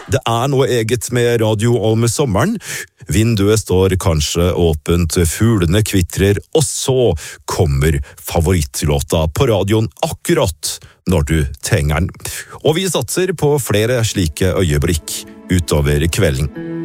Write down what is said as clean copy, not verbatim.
Det noe eget med radio om sommeren. Vinduet står kanskje åpent, fuglene kvitrer, og så kommer favorittlåta på radioen akkurat når du trenger den. Og vi satser på flere slike øyeblikk utover kvelden.